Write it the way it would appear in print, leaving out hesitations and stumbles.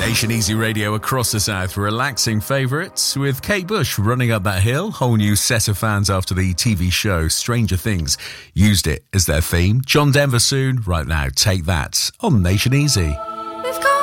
Nation Easy Radio across the South, relaxing favourites with Kate Bush running up that hill. Whole new set of fans after the TV show Stranger Things used it as their theme. John Denver soon. Right now, Take That on Nation Easy. We've got